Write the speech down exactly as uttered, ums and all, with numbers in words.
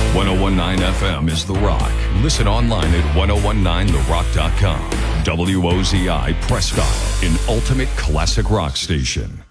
ten nineteen F M is The Rock. Listen online at ten nineteen the rock dot com. W O Z I Prescott, an ultimate classic rock station.